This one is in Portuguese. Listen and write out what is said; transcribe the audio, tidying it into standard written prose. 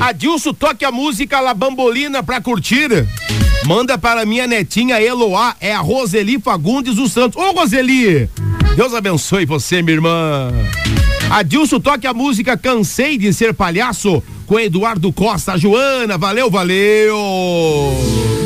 Adilson, toque a música La Bambolina pra curtir. Manda para minha netinha Eloá, é a Roseli Fagundes dos Santos. Ô, Roseli, Deus abençoe você, minha irmã. Adilson, toque a música Cansei de Ser Palhaço com Eduardo Costa. Joana, valeu.